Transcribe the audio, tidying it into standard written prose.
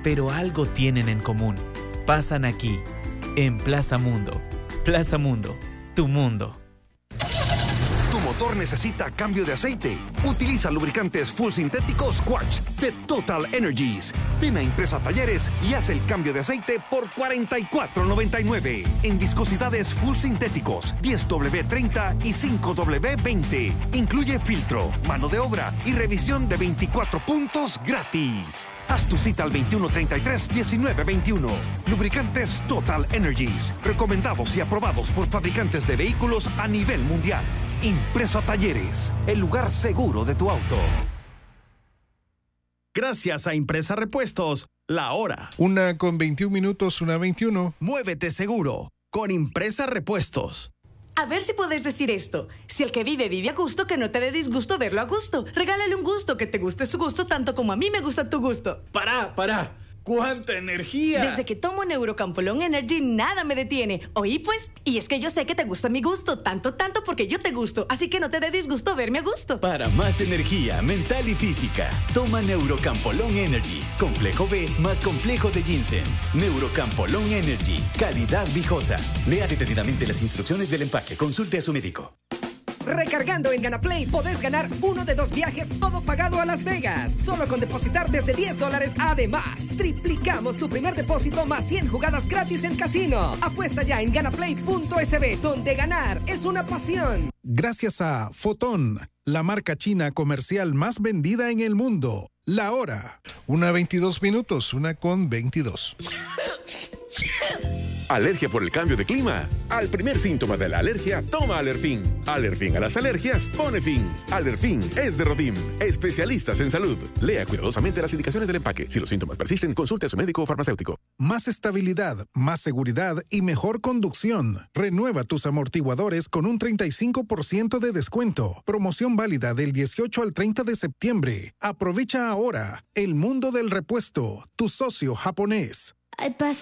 pero algo tienen en común. Pasan aquí, en Plaza Mundo. Plaza Mundo, tu mundo. Tu motor necesita cambio de aceite. Utiliza lubricantes full sintéticos Quartz de Total Energies. Ven a Impresa Talleres y haz el cambio de aceite por $44.99. En viscosidades full sintéticos 10W30 y 5W20. Incluye filtro, mano de obra y revisión de 24 puntos gratis. Haz tu cita al 2133-1921. Lubricantes Total Energies. Recomendados y aprobados por fabricantes de vehículos a nivel mundial. Impresa Talleres, el lugar seguro de tu auto. Gracias a Impresa Repuestos, la hora. 1:21, 1:21. Muévete seguro con Impresa Repuestos. A ver si puedes decir esto. Si el que vive vive a gusto, que no te dé disgusto verlo a gusto. Regálale un gusto, que te guste su gusto tanto como a mí me gusta tu gusto. ¡Para! ¡Cuánta energía! Desde que tomo Neurocampolón Energy, nada me detiene. ¿Oí pues? Y es que yo sé que te gusta mi gusto, tanto porque yo te gusto. Así que no te dé disgusto verme a gusto. Para más energía mental y física, toma Neurocampolón Energy. Complejo B más complejo de ginseng. Neurocampolón Energy. Calidad viejosa. Lea detenidamente las instrucciones del empaque. Consulte a su médico. Recargando en GanaPlay podés ganar uno de 2 viajes todo pagado a Las Vegas. Solo con depositar desde $10. Además, triplicamos tu primer depósito más 100 jugadas gratis en casino. Apuesta ya en ganaplay.sb, donde ganar es una pasión. Gracias a Fotón, la marca china comercial más vendida en el mundo. La hora. 1:22, 1:22. ¿Alergia por el cambio de clima? Al primer síntoma de la alergia, toma Alerfin. Alerfin a las alergias pone fin. Alerfin es de Rodim, especialistas en salud. Lea cuidadosamente las indicaciones del empaque. Si los síntomas persisten, consulte a su médico o farmacéutico. Más estabilidad, más seguridad y mejor conducción. Renueva tus amortiguadores con un 35% de descuento. Promoción válida del 18 al 30 de septiembre. Aprovecha ahora. El mundo del repuesto. Tu socio japonés.